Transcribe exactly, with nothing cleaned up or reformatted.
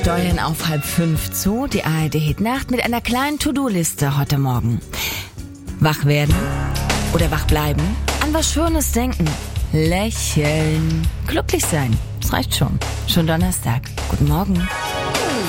steuern auf halb fünf zu, die A R D Hit Nacht mit einer kleinen To-Do-Liste heute Morgen. Wach werden oder wach bleiben, an was Schönes denken, lächeln, glücklich sein, das reicht schon. Schon Donnerstag. Guten Morgen.